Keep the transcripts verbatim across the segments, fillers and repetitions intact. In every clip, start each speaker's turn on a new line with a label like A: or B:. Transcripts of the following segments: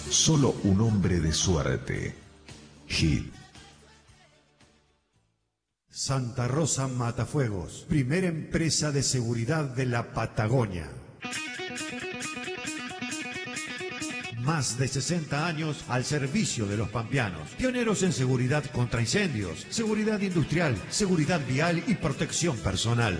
A: Solo un hombre de suerte. Gil.
B: Santa Rosa Matafuegos, primera empresa de seguridad de la Patagonia. Más de sesenta años al servicio de los pampeanos. Pioneros en seguridad contra incendios, seguridad industrial, seguridad vial y protección personal.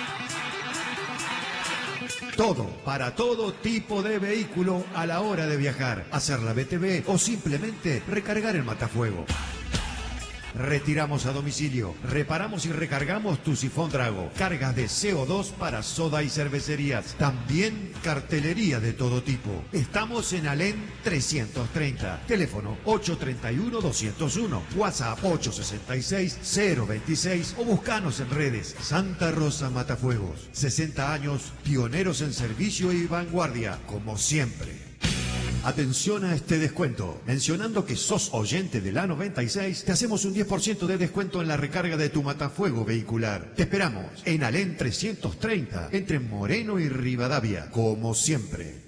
B: Todo, para todo tipo de vehículo a la hora de viajar, hacer la B T V o simplemente recargar el matafuego. Retiramos a domicilio, reparamos y recargamos tu sifón Drago, cargas de C O dos para soda y cervecerías, también cartelería de todo tipo. Estamos en Alén trescientos treinta, teléfono ocho tres uno, dos cero uno, WhatsApp ocho seis seis, cero veintiséis o buscanos en redes. Santa Rosa Matafuegos, sesenta años, pioneros en servicio y vanguardia, como siempre. Atención a este descuento. Mencionando que sos oyente de la noventa y seis, te hacemos un diez por ciento de descuento en la recarga de tu matafuego vehicular. Te esperamos en Alén trescientos treinta, entre Moreno y Rivadavia, como siempre.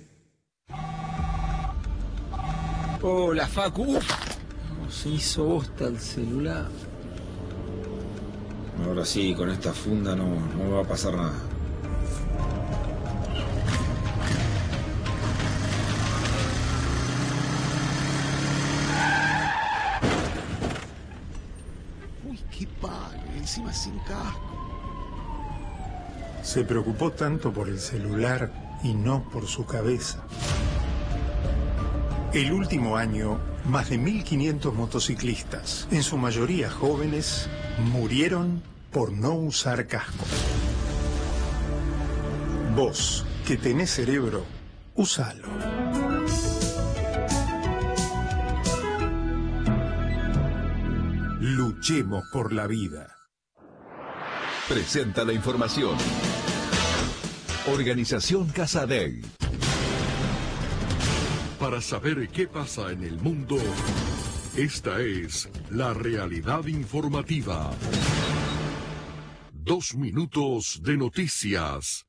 C: Hola, Facu. Uf, se hizo bosta el celular.
D: Ahora sí, con esta funda no, no va a pasar nada.
C: Qué padre, encima sin casco.
E: Se preocupó tanto por el celular y no por su cabeza. El último año, más de mil quinientos motociclistas, en su mayoría jóvenes, murieron por no usar casco. Vos, que tenés cerebro, úsalo. Luchemos por la vida.
A: Presenta la información. Organización Casadei.
F: Para saber qué pasa en el mundo, esta es la realidad informativa. Dos minutos de noticias.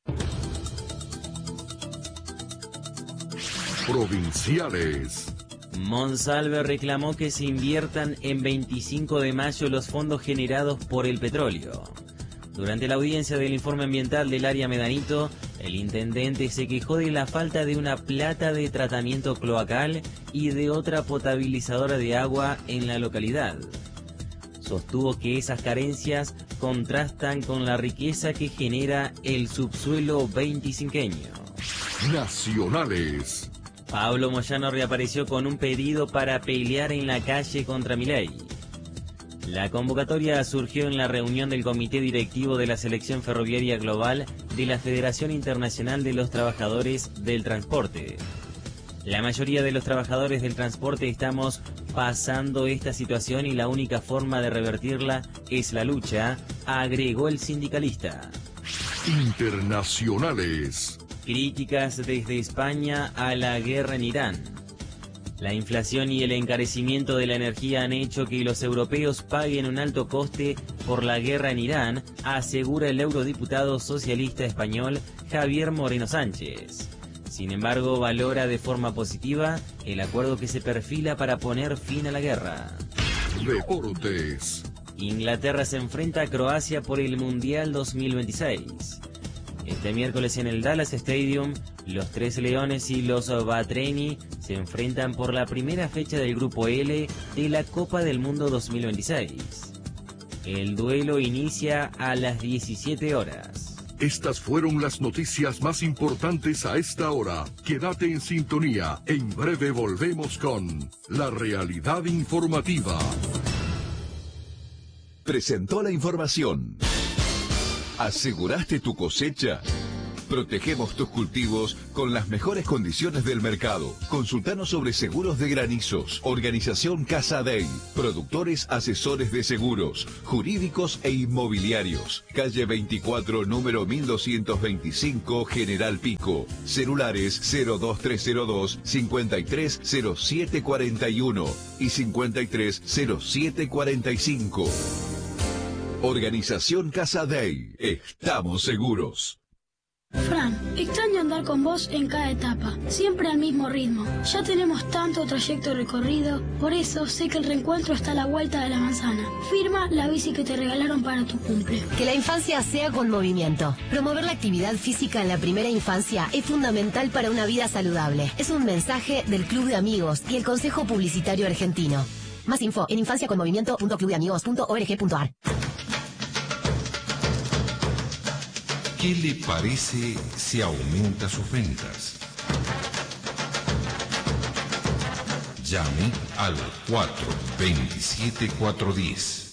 F: Provinciales.
G: Monsalve reclamó que se inviertan en veinticinco de mayo los fondos generados por el petróleo. Durante la audiencia del informe ambiental del área Medanito, el intendente se quejó de la falta de una planta de tratamiento cloacal y de otra potabilizadora de agua en la localidad. Sostuvo que esas carencias contrastan con la riqueza que genera el subsuelo veinticinqueño.
F: Nacionales.
G: Pablo Moyano reapareció con un pedido para pelear en la calle contra Milei. La convocatoria surgió en la reunión del Comité Directivo de la Selección Ferroviaria Global de la Federación Internacional de los Trabajadores del Transporte. La mayoría de los trabajadores del transporte estamos pasando esta situación y la única forma de revertirla es la lucha, agregó el sindicalista.
F: Internacionales.
G: Críticas desde España a la guerra en Irán. La inflación y el encarecimiento de la energía han hecho que los europeos paguen un alto coste por la guerra en Irán, asegura el eurodiputado socialista español Javier Moreno Sánchez. Sin embargo, valora de forma positiva el acuerdo que se perfila para poner fin a la guerra.
F: Deportes.
G: Inglaterra se enfrenta a Croacia por el Mundial dos mil veintiséis. Este miércoles en el Dallas Stadium, los Tres Leones y los Batreni se enfrentan por la primera fecha del Grupo L de la Copa del Mundo dos mil veintiséis. El duelo inicia a las diecisiete horas.
F: Estas fueron las noticias más importantes a esta hora. Quédate en sintonía. En breve volvemos con La Realidad Informativa.
A: Presentó la información. ¿Aseguraste tu cosecha? Protegemos tus cultivos con las mejores condiciones del mercado. Consultanos sobre seguros de granizos. Organización Casadei. Productores asesores de seguros, jurídicos e inmobiliarios. Calle veinticuatro, número mil doscientos veinticinco, General Pico. Celulares cero dos tres cero dos, cincuenta y tres cero siete cuarenta y uno y cincuenta y tres cero siete cuarenta y cinco. Organización Casadei. Estamos seguros.
H: Fran, extraño andar con vos en cada etapa, siempre al mismo ritmo. Ya tenemos tanto trayecto recorrido, por eso sé que el reencuentro está a la vuelta de la manzana. Firma la bici que te regalaron para tu cumple.
I: Que la infancia sea con movimiento. Promover la actividad física en la primera infancia es fundamental para una vida saludable. Es un mensaje del Club de Amigos y el Consejo Publicitario Argentino. Más info en infancia con movimiento punto club de amigos punto org punto ar.
J: ¿Qué le parece si aumenta sus ventas? Llame al cuatro dos siete cuatro uno cero.